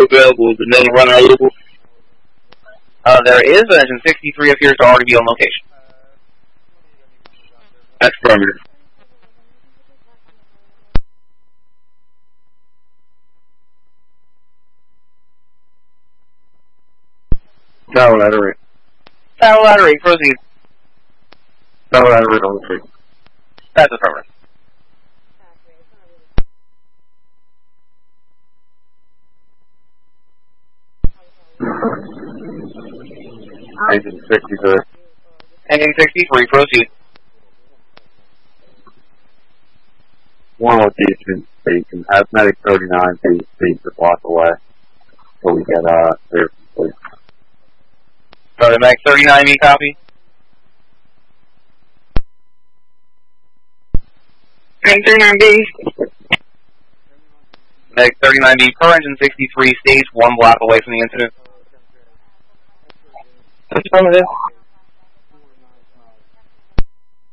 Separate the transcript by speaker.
Speaker 1: available. Is another runner available?
Speaker 2: There is, but Engine 63 appears to already be on location.
Speaker 1: That's affirmative.
Speaker 3: Tower ladder.
Speaker 2: Tower ladder, proceed.
Speaker 3: Tower ladder on the street.
Speaker 2: That's affirmative.
Speaker 3: Engine 63.
Speaker 2: Engine 63, proceed.
Speaker 3: One location, station. Asthmatic 39, feet a block away. So we get, clear complete.
Speaker 2: Sorry, Mac 39, me copy.
Speaker 1: Mac 39B.
Speaker 2: Mac 39B per Engine 63, stage 1 block away from the incident.
Speaker 1: Affirmative.